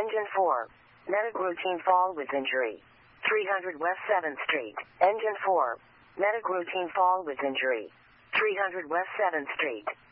Engine 4. Medic routine fall with injury. 300 West 7th Street. Engine 4. Medic routine fall with injury. 300 West 7th Street.